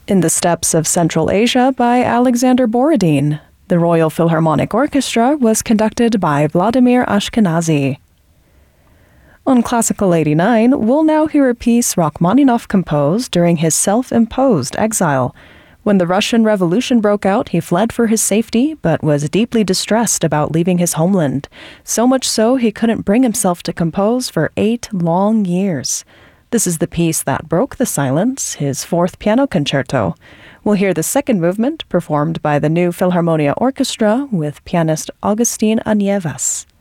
In the Steppes of Central Asia by Alexander Borodin. The Royal Philharmonic Orchestra was conducted by Vladimir Ashkenazy. On Classical 89, we'll now hear a piece Rachmaninoff composed during his self-imposed exile. When the Russian Revolution broke out, he fled for his safety, but was deeply distressed about leaving his homeland. So much so, he couldn't bring himself to compose for 8 long years. This is the piece that broke the silence, his 4th piano concerto. We'll hear the second movement performed by the New Philharmonia Orchestra with pianist Augustin Anievas.